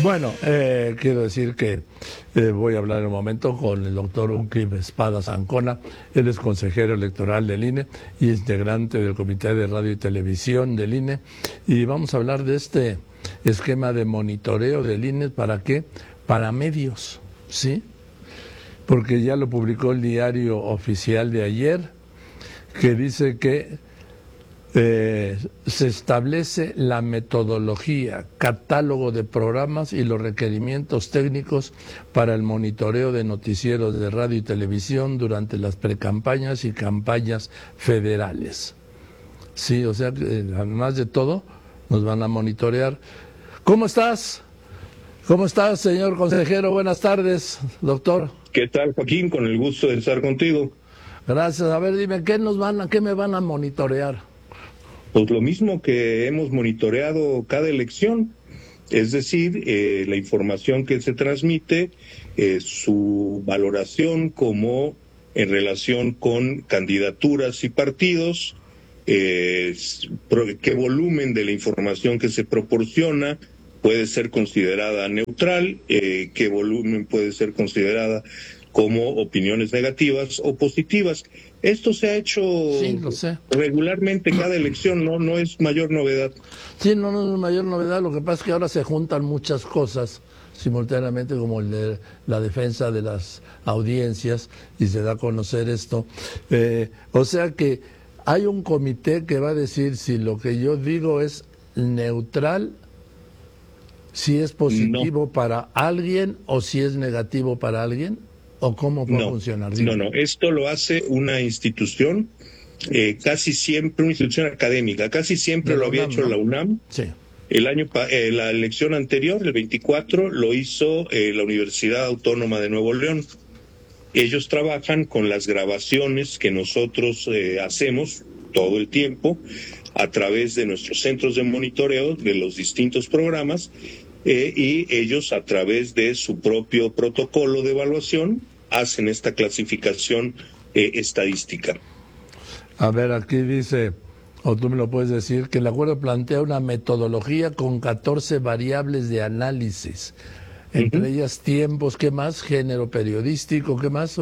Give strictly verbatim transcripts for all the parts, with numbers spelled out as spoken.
Bueno, eh, quiero decir que eh, voy a hablar en un momento con el doctor Unclif Espadas Ancona. Él es consejero electoral del I N E y integrante del Comité de Radio y Televisión del I N E. Y vamos a hablar de este esquema de monitoreo del I N E. ¿Para qué? Para medios, ¿sí? Porque ya lo publicó el diario oficial de ayer, que dice que Eh, se establece la metodología, catálogo de programas y los requerimientos técnicos para el monitoreo de noticieros de radio y televisión durante las precampañas y campañas federales. Sí, o sea, que además de todo, nos van a monitorear. ¿Cómo estás? ¿Cómo estás, señor consejero? Buenas tardes, doctor. ¿Qué tal, Joaquín? Con el gusto de estar contigo. Gracias. A ver, dime, ¿qué nos van a, qué me van a monitorear? Pues lo mismo que hemos monitoreado cada elección, es decir, eh, la información que se transmite, eh, su valoración como en relación con candidaturas y partidos, eh, qué volumen de la información que se proporciona puede ser considerada neutral, eh, qué volumen puede ser considerada como opiniones negativas o positivas. Esto se ha hecho sí, lo sé. regularmente en cada elección, no no es mayor novedad. Sí, no, no es mayor novedad. Lo que pasa es que ahora se juntan muchas cosas simultáneamente, como el de la defensa de las audiencias, y se da a conocer esto. Eh, o sea que hay un comité que va a decir si lo que yo digo es neutral, si es positivo no. para alguien o si es negativo para alguien. ¿O cómo va no, a funcionar? No, no, esto lo hace una institución, eh, casi siempre, una institución académica, casi siempre lo había UNAM, hecho ¿no? la UNAM. Sí. El año, eh, la elección anterior, el veinticuatro, lo hizo eh, la Universidad Autónoma de Nuevo León. Ellos trabajan con las grabaciones que nosotros eh, hacemos todo el tiempo a través de nuestros centros de monitoreo de los distintos programas. Eh, y ellos, a través de su propio protocolo de evaluación, hacen esta clasificación eh, estadística. A ver, aquí dice, o tú me lo puedes decir, que el acuerdo plantea una metodología con catorce variables de análisis, entre uh-huh. ellas tiempos, ¿qué más? Género periodístico, ¿qué más?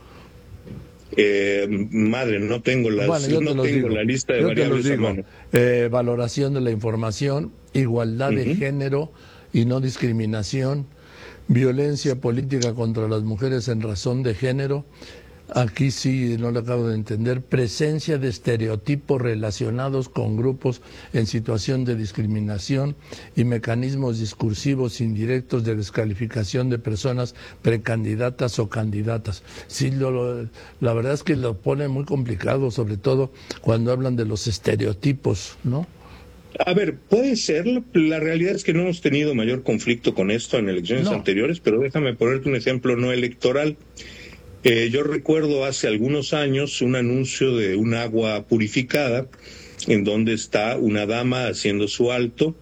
Eh, madre, no tengo, las, bueno, yo no tengo la lista de yo variables a mano. Eh, valoración de la información, igualdad uh-huh. de género y no discriminación, violencia política contra las mujeres en razón de género, aquí sí no lo acabo de entender, presencia de estereotipos relacionados con grupos en situación de discriminación y mecanismos discursivos indirectos de descalificación de personas precandidatas o candidatas. Sí, lo, lo, la verdad es que lo pone muy complicado, sobre todo cuando hablan de los estereotipos, ¿no? A ver, puede ser, la realidad es que no hemos tenido mayor conflicto con esto en elecciones no. anteriores, pero déjame ponerte un ejemplo no electoral. Eh, yo recuerdo hace algunos años un anuncio de un agua purificada en donde está una dama haciendo su alto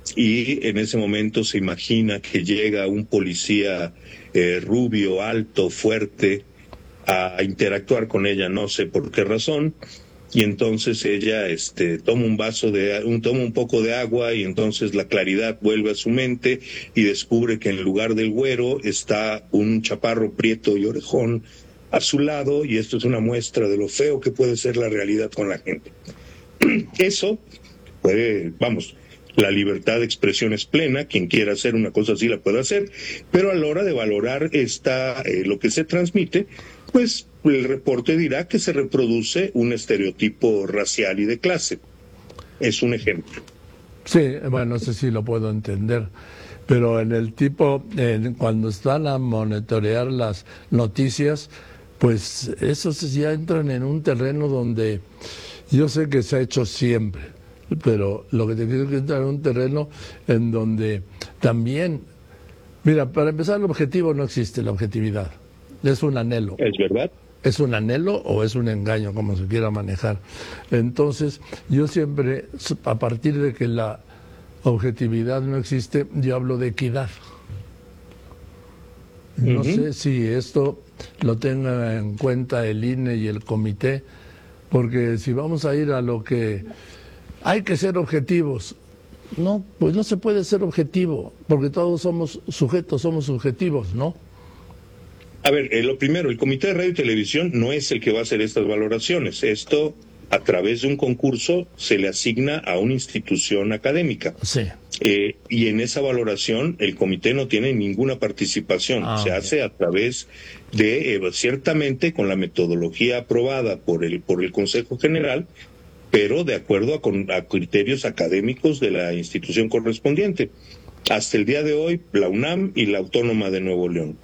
y en ese momento se imagina que llega un policía eh, rubio, alto, fuerte a interactuar con ella, no sé por qué razón. Y entonces ella este, toma un vaso de, un, toma un poco de agua y entonces la claridad vuelve a su mente y descubre que en lugar del güero está un chaparro prieto y orejón a su lado, y esto es una muestra de lo feo que puede ser la realidad con la gente. Eso puede, vamos, la libertad de expresión es plena, quien quiera hacer una cosa así la puede hacer, pero a la hora de valorar esta, eh, lo que se transmite, pues el reporte dirá que se reproduce un estereotipo racial y de clase. Es un ejemplo. Sí, bueno, eso sí lo puedo entender. Pero en el tipo, eh, cuando están a monitorear las noticias, pues esos ya entran en un terreno donde yo sé que se ha hecho siempre, pero lo que te quiero es que entra en un terreno en donde también, mira, para empezar el objetivo no existe, la objetividad. Es un anhelo. ¿Es verdad? ¿Es un anhelo o es un engaño, como se quiera manejar? Entonces, yo siempre, a partir de que la objetividad no existe, yo hablo de equidad. No uh-huh. sé si esto lo tenga en cuenta el I N E y el comité, porque si vamos a ir a lo que hay que ser objetivos, No, pues no se puede ser objetivo, porque todos somos sujetos, somos subjetivos, ¿no? A ver, eh, lo primero, el Comité de Radio y Televisión no es el que va a hacer estas valoraciones. Esto, a través de un concurso, se le asigna a una institución académica. Sí. Eh, y en esa valoración el comité no tiene ninguna participación. Ah, se okay. hace a través de, eh, ciertamente, con la metodología aprobada por el, por el Consejo General, pero de acuerdo a, con, a criterios académicos de la institución correspondiente. Hasta el día de hoy, la UNAM y la Autónoma de Nuevo León.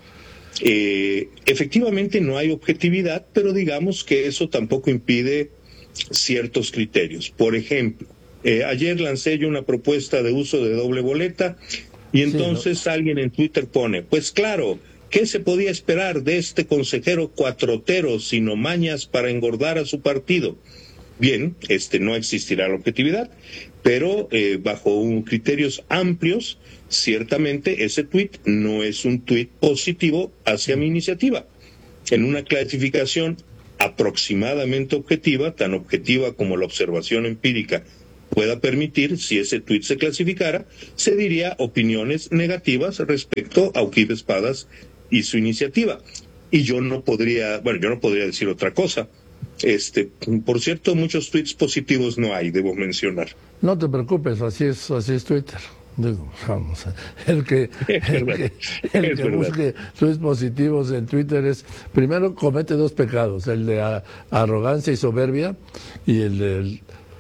Eh, efectivamente no hay objetividad, pero digamos que eso tampoco impide ciertos criterios. Por ejemplo, eh, ayer lancé yo una propuesta de uso de doble boleta y entonces sí, ¿no? Alguien en Twitter pone, pues claro, ¿qué se podía esperar de este consejero cuatrotero sino mañas para engordar a su partido? Bien, este no existirá la objetividad, pero eh, bajo un, criterios amplios, ciertamente ese tuit no es un tuit positivo hacia mi iniciativa. En una clasificación aproximadamente objetiva, tan objetiva como la observación empírica pueda permitir, si ese tuit se clasificara, se diría opiniones negativas respecto a Uquib Espadas y su iniciativa. Y yo no podría, bueno, yo no podría decir otra cosa. Este, por cierto, muchos tweets positivos no hay, debo mencionar. No te preocupes, así es, así es Twitter. Digo, vamos, el que, el que, el que busque tweets positivos en Twitter es, primero comete dos pecados, el de a, arrogancia y soberbia y el de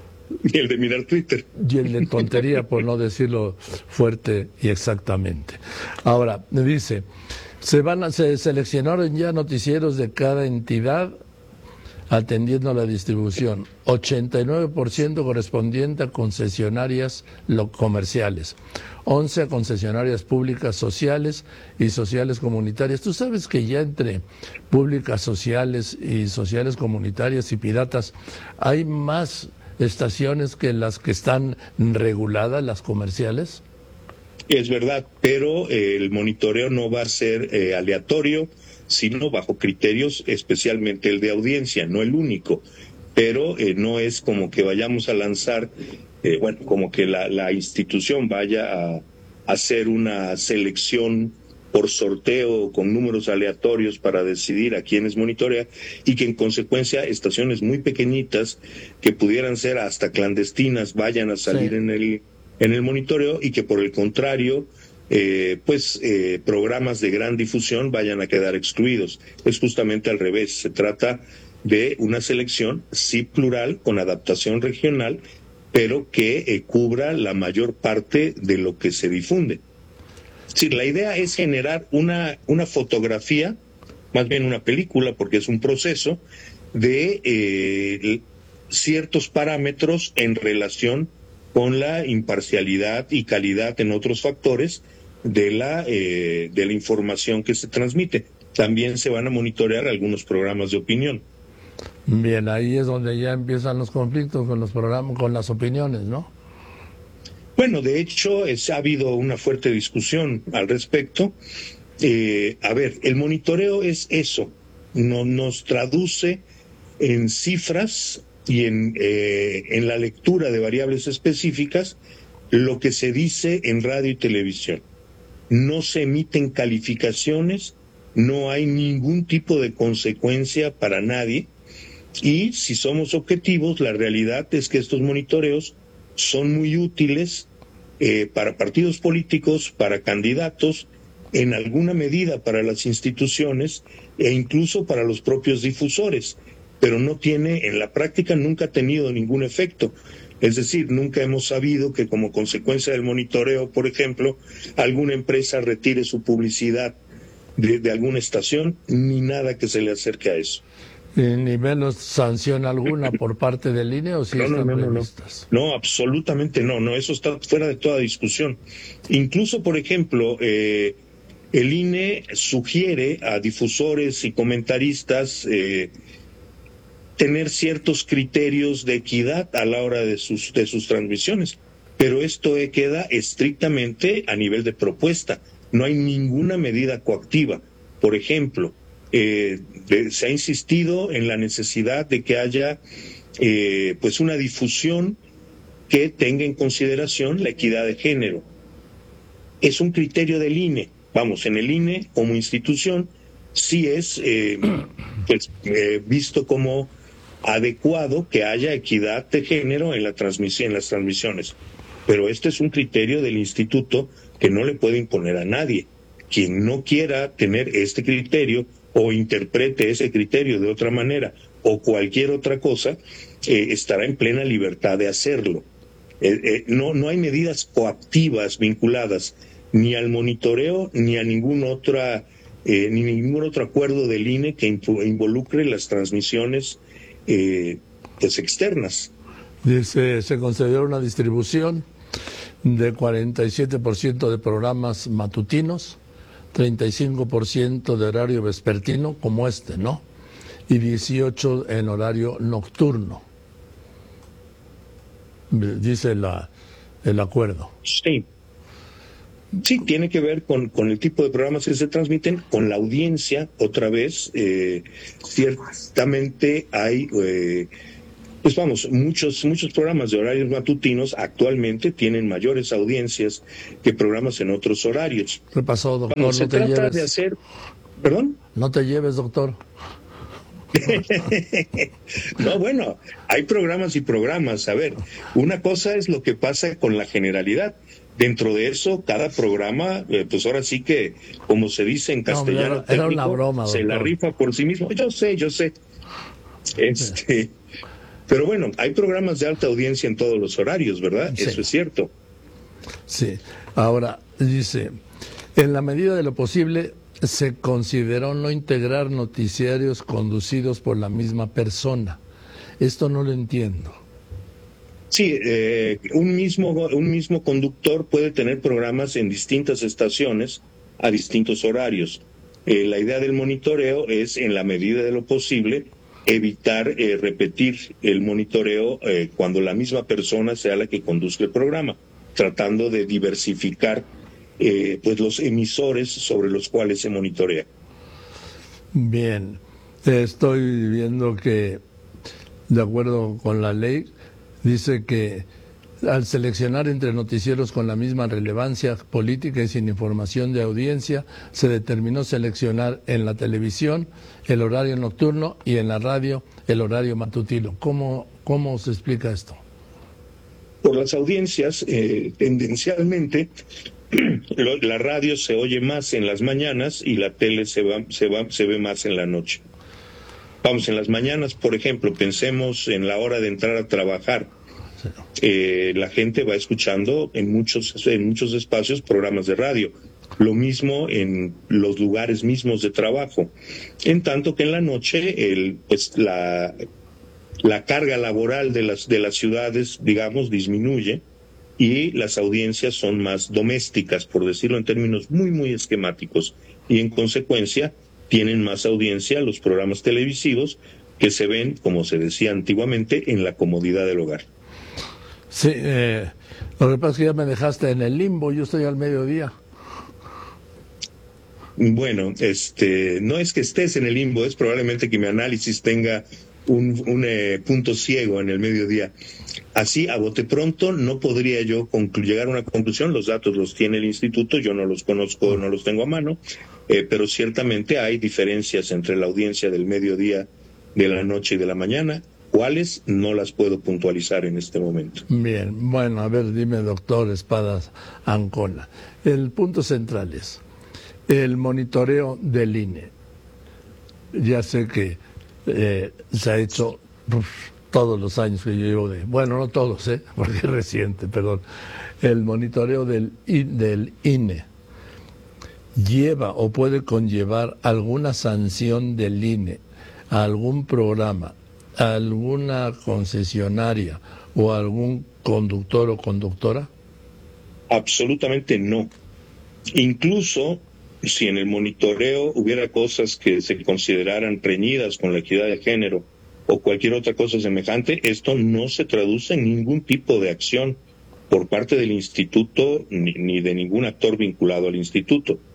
y el de mirar Twitter. Y el de tontería, por no decirlo fuerte y exactamente. Ahora, me dice, se van a, se seleccionaron ya noticieros de cada entidad atendiendo a la distribución, ochenta y nueve por ciento correspondiente a concesionarias comerciales, once a concesionarias públicas sociales y sociales comunitarias. Tú sabes que ya entre públicas sociales y sociales comunitarias y piratas hay más estaciones que las que están reguladas, las comerciales. Es verdad, pero eh, el monitoreo no va a ser eh, aleatorio, sino bajo criterios, especialmente el de audiencia, no el único, pero eh, no es como que vayamos a lanzar, eh, bueno, como que la, la institución vaya a, a hacer una selección por sorteo con números aleatorios para decidir a quiénes monitorea y que en consecuencia estaciones muy pequeñitas que pudieran ser hasta clandestinas vayan a salir sí. en el en el monitoreo y que por el contrario Eh, pues eh, programas de gran difusión vayan a quedar excluidos. Es justamente al revés, se trata de una selección, sí plural, con adaptación regional, pero que eh, cubra la mayor parte de lo que se difunde. Es decir, la idea es generar una, una fotografía, más bien una película, porque es un proceso, de eh, ciertos parámetros en relación con la imparcialidad y calidad en otros factores de la eh, de la información que se transmite. También se van a monitorear algunos programas de opinión. Bien, ahí es donde ya empiezan los conflictos con los programas, con las opiniones, ¿no? Bueno, de hecho, es, ha habido una fuerte discusión al respecto. Eh, a ver, el monitoreo es eso, no, nos traduce en cifras y en, eh, en la lectura de variables específicas lo que se dice en radio y televisión. No se emiten calificaciones, no hay ningún tipo de consecuencia para nadie y si somos objetivos, la realidad es que estos monitoreos son muy útiles eh, para partidos políticos, para candidatos, en alguna medida para las instituciones e incluso para los propios difusores, pero no tiene, en la práctica nunca ha tenido ningún efecto. Es decir, nunca hemos sabido que como consecuencia del monitoreo, por ejemplo, alguna empresa retire su publicidad de, de alguna estación, ni nada que se le acerque a eso. Ni menos sanción alguna por parte del I N E o si no, están no, no, previstas. No, no, absolutamente no, no, eso está fuera de toda discusión. Incluso, por ejemplo, eh, el I N E sugiere a difusores y comentaristas eh, tener ciertos criterios de equidad a la hora de sus de sus transmisiones, pero esto queda estrictamente a nivel de propuesta, no hay ninguna medida coactiva. Por ejemplo, eh, de, se ha insistido en la necesidad de que haya eh, pues una difusión que tenga en consideración la equidad de género. Es un criterio del I N E. Vamos, en el I N E como institución sí es eh, pues, eh, visto como adecuado que haya equidad de género en la transmisión, en las transmisiones. Pero este es un criterio del instituto que no le puede imponer a nadie. Quien no quiera tener este criterio o interprete ese criterio de otra manera o cualquier otra cosa, eh, estará en plena libertad de hacerlo. Eh, eh, no, no hay medidas coactivas vinculadas ni al monitoreo ni a ningún otra, eh, ni ningún otro acuerdo del I N E que involucre las transmisiones eh, pues externas. Dice, se considera una distribución de cuarenta y siete por ciento de programas matutinos, treinta y cinco por ciento de horario vespertino, como este, ¿no? Y dieciocho por ciento en horario nocturno. Dice la, el acuerdo. Sí. Sí, tiene que ver con, con el tipo de programas que se transmiten, con la audiencia, otra vez. Eh, ciertamente hay... Eh, Pues vamos, muchos muchos programas de horarios matutinos actualmente tienen mayores audiencias que programas en otros horarios. ¿Qué pasó, doctor? Vamos, se no te trata lleves. de hacer... ¿Perdón? No te lleves, doctor. No, bueno, hay programas y programas. A ver, una cosa es lo que pasa con la generalidad. Dentro de eso, cada programa, eh, pues ahora sí que, como se dice en castellano, no, era, era una broma, se la rifa por sí mismo. Yo sé, yo sé. Este... Pero bueno, hay programas de alta audiencia en todos los horarios, ¿verdad? Sí. Eso es cierto. Sí. Ahora, dice, en la medida de lo posible, se consideró no integrar noticiarios conducidos por la misma persona. Esto no lo entiendo. Sí, eh, un mismo, un mismo conductor puede tener programas en distintas estaciones a distintos horarios. Eh, la idea del monitoreo es, en la medida de lo posible, evitar eh, repetir el monitoreo eh, cuando la misma persona sea la que conduzca el programa, tratando de diversificar eh, pues los emisores sobre los cuales se monitorea. Bien, estoy viendo que, de acuerdo con la ley, dice que al seleccionar entre noticieros con la misma relevancia política y sin información de audiencia, se determinó seleccionar en la televisión el horario nocturno y en la radio el horario matutino. ¿Cómo, cómo se explica esto? Por las audiencias, eh, tendencialmente, la radio se oye más en las mañanas y la tele se, va, se, va, se ve más en la noche. Vamos, en las mañanas, por ejemplo, pensemos en la hora de entrar a trabajar. Eh, la gente va escuchando en muchos, en muchos espacios programas de radio. Lo mismo en los lugares mismos de trabajo. En tanto que en la noche, el, pues la, la carga laboral de las, de las ciudades, digamos, disminuye y las audiencias son más domésticas, por decirlo en términos muy, muy esquemáticos. Y en consecuencia, tienen más audiencia los programas televisivos que se ven, como se decía antiguamente, en la comodidad del hogar. Sí, eh, lo que pasa es que ya me dejaste en el limbo, yo estoy al mediodía. Bueno, este, no es que estés en el limbo, es probablemente que mi análisis tenga un, un eh, punto ciego en el mediodía. Así, a bote pronto, no podría yo llegar a una conclusión. Los datos los tiene el instituto, yo no los conozco, no los tengo a mano, eh, pero ciertamente hay diferencias entre la audiencia del mediodía, de la noche y de la mañana. ¿Cuáles? No las puedo puntualizar en este momento. Bien, bueno, a ver, dime, doctor Espadas Ancona. El punto central es el monitoreo del I N E. Ya sé que eh, se ha hecho uf, todos los años que yo llevo de... Bueno, no todos, ¿eh? Porque es reciente, perdón. El monitoreo del, del I N E lleva o puede conllevar alguna sanción del I N E a algún programa, a alguna concesionaria o a algún conductor o conductora? Absolutamente no. Incluso si en el monitoreo hubiera cosas que se consideraran reñidas con la equidad de género o cualquier otra cosa semejante, esto no se traduce en ningún tipo de acción por parte del instituto ni, ni de ningún actor vinculado al instituto.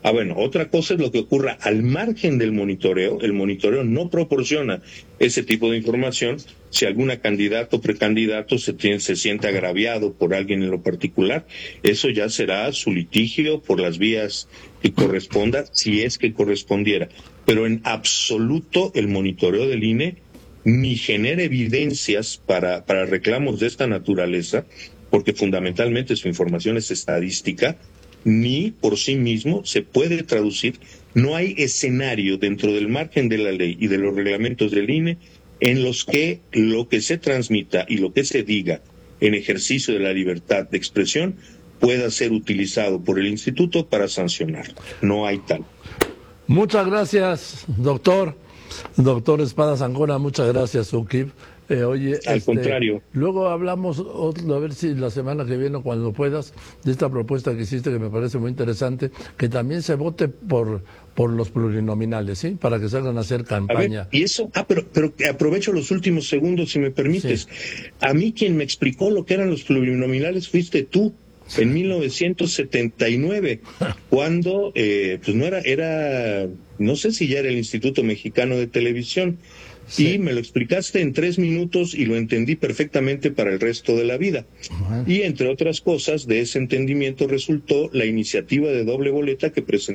Ah, bueno, otra cosa es lo que ocurra al margen del monitoreo. El monitoreo no proporciona ese tipo de información. Si algún candidato o precandidato se, tiene, se siente agraviado por alguien en lo particular, eso ya será su litigio por las vías que corresponda, si es que correspondiera. Pero en absoluto el monitoreo del I N E ni genera evidencias para, para reclamos de esta naturaleza, porque fundamentalmente su información es estadística, ni por sí mismo se puede traducir. No hay escenario dentro del margen de la ley y de los reglamentos del I N E en los que lo que se transmita y lo que se diga en ejercicio de la libertad de expresión pueda ser utilizado por el instituto para sancionar. No hay tal. Muchas gracias, doctor. Doctor Espadas Ancona, muchas gracias, U K I P. Eh, oye, Al este, contrario. Luego hablamos, otro, a ver si la semana que viene, cuando puedas, de esta propuesta que hiciste, que me parece muy interesante, que también se vote por por los plurinominales, ¿sí? Para que salgan a hacer campaña. A ver, y eso, ah, pero, pero aprovecho los últimos segundos, si me permites. Sí. A mí quien me explicó lo que eran los plurinominales fuiste tú. Sí. En mil novecientos setenta y nueve, cuando, eh, pues no era, era, no sé si ya era el Instituto Mexicano de Televisión, sí. Y me lo explicaste en tres minutos y lo entendí perfectamente para el resto de la vida. Uh-huh. Y entre otras cosas, de ese entendimiento resultó la iniciativa de doble boleta que presentó